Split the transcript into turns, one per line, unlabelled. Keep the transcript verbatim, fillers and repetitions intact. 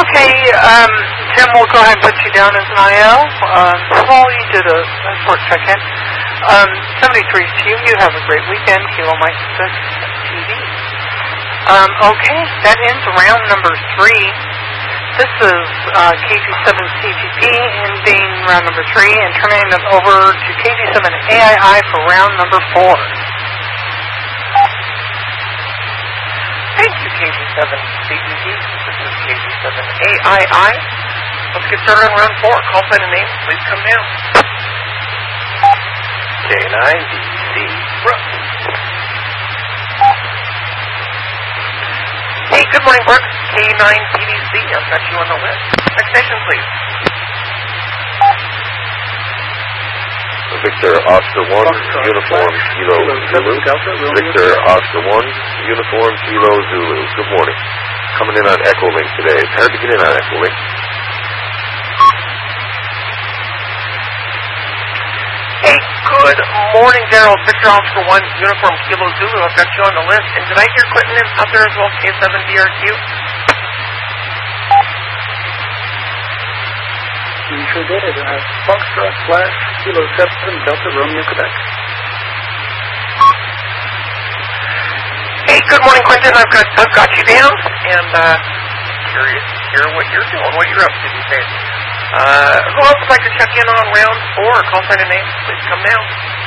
Okay, um, Tim, we'll go ahead and put you down as an I L. Um, Paul, you did a, a short check-in. Um, seventy-three Q, you have a great weekend. Kilo Mike six T V. Um, okay, that ends round number three. This is uh, K G seven C G P ending round number three and turning it over to K G seven A I I for round number four. Thank you, K G seven C G P. This is K G seven A I I. Let's get started on round four. Call sign and name, please come down.
K nine D C.
Hey, good morning, Brooks. K nine P D C. I've got you on the list. Extension, please.
Victor Oscar one, Uniform Kilo Zulu. Victor Oscar one, Uniform Kilo Zulu. Good morning. Coming in on Echolink today. It's hard to get in on Echolink.
Hey, good morning, Daryl. Victor Oscar one, Uniform Kilo Zulu. I've got you on the list. And did I hear Quentin is out there as well, K seven D R Q?
You sure did. Uh, Foxtrot slash Kilo seven, Delta Romeo, Quebec.
Hey, good morning, Quentin. I've got I've got you down, and uh, curious to hear what you're doing, what you're up to these days. Uh, who else would like to check in on round four? Call sign and name, please come down.